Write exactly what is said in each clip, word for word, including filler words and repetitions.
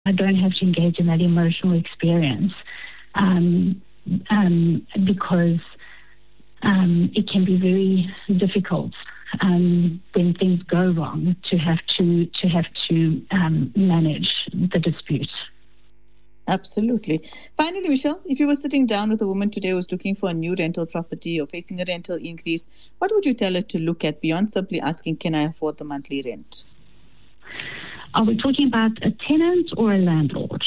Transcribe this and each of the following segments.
I don't have to engage in that emotional experience um, um, because um, it can be very difficult um, when things go wrong to have to to have to um, manage the dispute. Absolutely. Finally, Michelle, if you were sitting down with a woman today who's looking for a new rental property or facing a rental increase, what would you tell her to look at beyond simply asking, can I afford the monthly rent? Are we talking about a tenant or a landlord?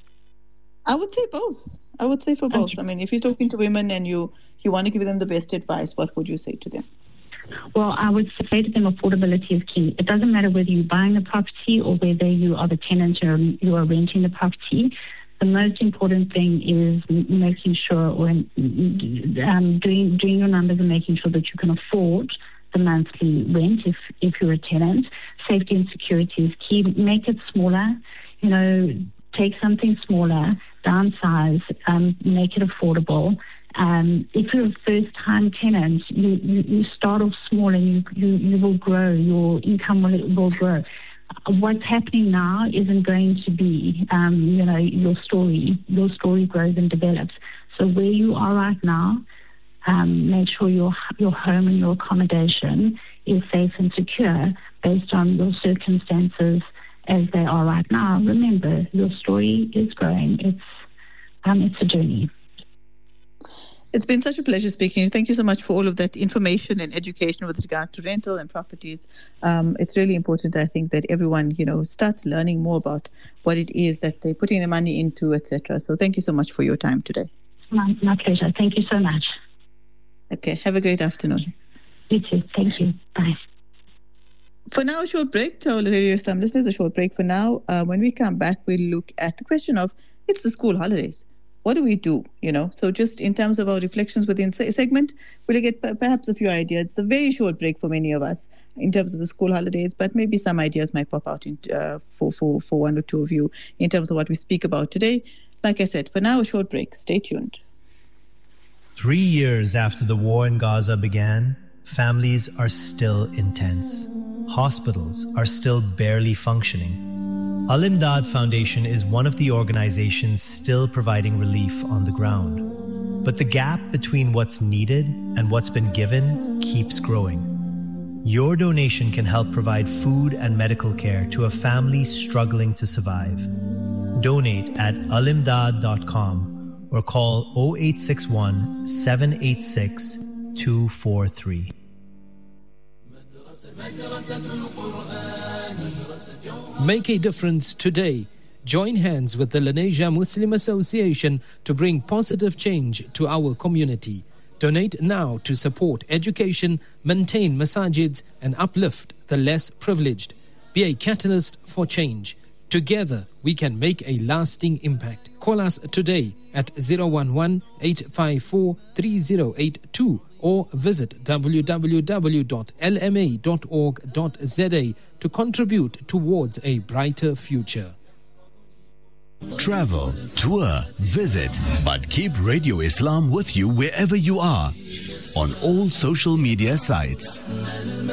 I would say both. I would say for both. Okay. I mean, if you're talking to women and you, you want to give them the best advice, what would you say to them? Well, I would say to them affordability is key. It doesn't matter whether you're buying the property or whether you are the tenant or you are renting the property. The most important thing is making sure, or um, doing doing your numbers and making sure that you can afford the monthly rent if, if you're a tenant. Safety and security is key. Make it smaller. You know, take something smaller, downsize, um, make it affordable. Um, if you're a first-time tenant, you, you, you start off small and you, you, you will grow. Your income will, will grow. What's happening now isn't going to be, um, you know, your story. Your story grows and develops. So where you are right now, um, make sure your your home and your accommodation is safe and secure based on your circumstances as they are right now. Remember, your story is growing. It's um, it's a journey. It's been such a pleasure speaking to you. Thank you so much for all of that information and education with regard to rental and properties. Um, it's really important, I think, that everyone, you know, starts learning more about what it is that they're putting their money into, et cetera. So thank you so much for your time today. My, my pleasure. Thank you so much. Okay. Have a great afternoon. You too. Thank you. Bye. For now, a short break. To all Radio Islam listeners, a short break for now. Uh, when we come back, we'll look at the question of, it's the school holidays. What do we do, you know? So just in terms of our reflections within the segment, we'll get p- perhaps a few ideas. It's a very short break for many of us in terms of the school holidays, but maybe some ideas might pop out in, uh, for, for, for one or two of you in terms of what we speak about today. Like I said, for now, a short break. Stay tuned. Three years after the war in Gaza began, families are still intense. Hospitals are still barely functioning. Al-Imdad Foundation is one of the organizations still providing relief on the ground. But the gap between what's needed and what's been given keeps growing. Your donation can help provide food and medical care to a family struggling to survive. Donate at alimdad dot com or call zero eight six one, seven eight six, two four three. Make a difference today. Join hands with the Lenasia Muslim Association to bring positive change to our community. Donate now to support education, maintain masajids, and uplift the less privileged. Be a catalyst for change. Together, we can make a lasting impact. Call us today at zero one one, eight five four, three zero eight two or visit w w w dot l m a dot org dot z a to contribute towards a brighter future. Travel, tour, visit, but keep Radio Islam with you wherever you are on all social media sites.